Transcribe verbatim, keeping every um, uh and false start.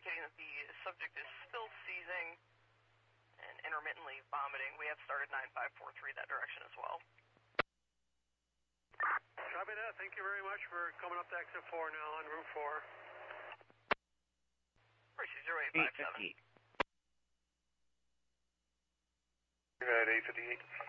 indicating that the subject is still seizing and intermittently vomiting. We have started nine five four three that direction as well. Copy that. Thank you very much for coming up to exit four now on Route four. Appreciate zero eight five seven. You're at eight fifty-eight.